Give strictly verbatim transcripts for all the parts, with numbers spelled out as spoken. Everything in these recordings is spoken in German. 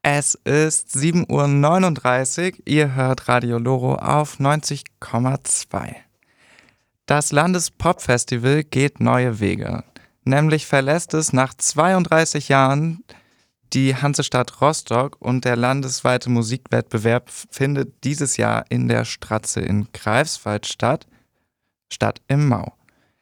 Es ist sieben Uhr neununddreißig, ihr hört Radio Loro auf neunzig Komma zwei. Das Landespop-Festival geht neue Wege. Nämlich verlässt es nach zweiunddreißig Jahren die Hansestadt Rostock und der landesweite Musikwettbewerb findet dieses Jahr in der Stratze in Greifswald statt, statt im Mau.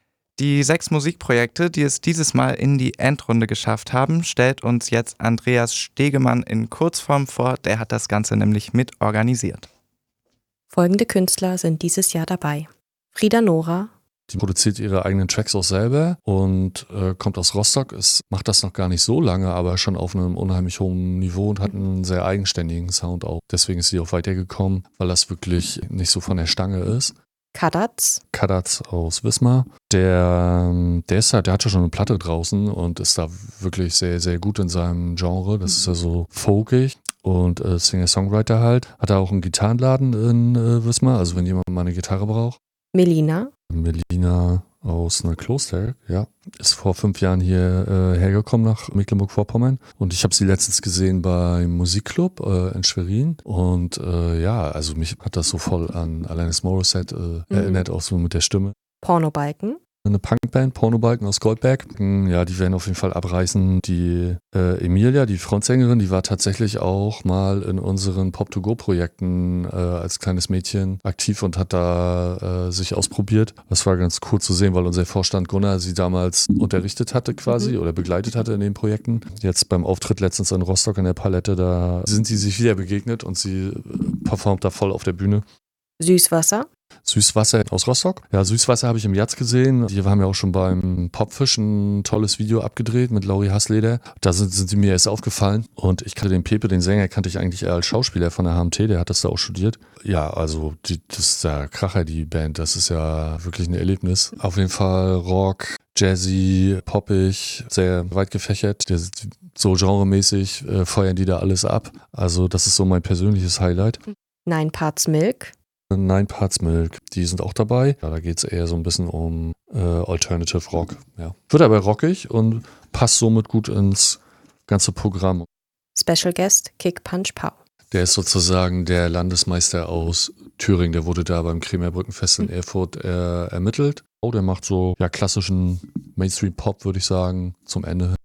Die sechs Musikprojekte, die es dieses Mal in die Endrunde geschafft haben, stellt uns jetzt Andreas Stegemann in Kurzform vor. Der hat das Ganze nämlich mit organisiert. Folgende Künstler sind dieses Jahr dabei. Frida Nora. Die produziert ihre eigenen Tracks auch selber und äh, kommt aus Rostock. Es macht das noch gar nicht so lange, aber schon auf einem unheimlich hohen Niveau und hat einen sehr eigenständigen Sound auch. Deswegen ist sie auch weitergekommen, weil das wirklich nicht so von der Stange ist. Kadatz. Kadatz aus Wismar. Der, der ist halt, der hat ja schon eine Platte draußen und ist da wirklich sehr, sehr gut in seinem Genre. Das ist ja so folkig und äh, Singer-Songwriter halt. Hat er auch einen Gitarrenladen in äh, Wismar, also wenn jemand mal eine Gitarre braucht. Melina. Melina aus Neukloster, ja, ist vor fünf Jahren hier äh, hergekommen nach Mecklenburg-Vorpommern und ich habe sie letztens gesehen beim Musikclub äh, in Schwerin und äh, ja, also mich hat das so voll an Alanis Morissette äh, mhm. erinnert, auch so mit der Stimme. Pornobalken. Eine Punkband, Pornobalken aus Goldberg. Ja, die werden auf jeden Fall abreißen. Die äh, Emilia, die Frontsängerin, die war tatsächlich auch mal in unseren Pop-to-Go-Projekten äh, als kleines Mädchen aktiv und hat da äh, sich ausprobiert. Das war ganz cool zu sehen, weil unser Vorstand Gunnar sie damals unterrichtet hatte quasi mhm. oder begleitet hatte in den Projekten. Jetzt beim Auftritt letztens in Rostock in der Palette, da sind sie sich wieder begegnet und sie performt da voll auf der Bühne. Süßwasser. Süßwasser aus Rostock. Ja, Süßwasser habe ich im Jazz gesehen. Die haben ja auch schon beim Popfish ein tolles Video abgedreht mit Lauri Hassleder. Da sind, sind sie mir erst aufgefallen. Und ich kannte den Pepe, den Sänger, kannte ich eigentlich eher als Schauspieler von der H M T. Der hat das da auch studiert. Ja, also die, das ist der Kracher, die Band. Das ist ja wirklich ein Erlebnis. Auf jeden Fall Rock, Jazzy, poppig, sehr weit gefächert. Der, so genremäßig äh, feuern die da alles ab. Also das ist so mein persönliches Highlight. Nine Parts Milk. Nine Parts Milk, die sind auch dabei. Ja, da geht es eher so ein bisschen um äh, Alternative Rock. Ja. Wird aber rockig und passt somit gut ins ganze Programm. Special Guest Kick Punch Pow. Der ist sozusagen der Landesmeister aus Thüringen. Der wurde da beim Kremerbrückenfest in Erfurt äh, ermittelt. Oh, der macht so ja, klassischen Mainstream-Pop, würde ich sagen, zum Ende hin.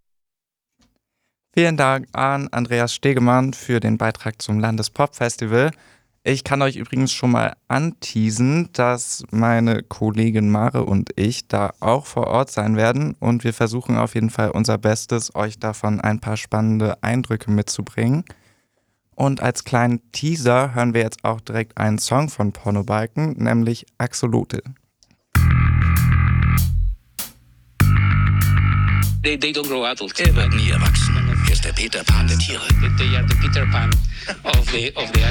Vielen Dank an Andreas Stegemann für den Beitrag zum Landespop-Festival. Ich kann euch übrigens schon mal anteasen, dass meine Kollegin Mare und ich da auch vor Ort sein werden und wir versuchen auf jeden Fall unser Bestes, euch davon ein paar spannende Eindrücke mitzubringen. Und als kleinen Teaser hören wir jetzt auch direkt einen Song von Pornobalken, nämlich Axolotl. They, they don't grow adults. Er wird nie erwachsen. Er ist der Peter Pan der Tiere. They are the Peter Pan of the, of the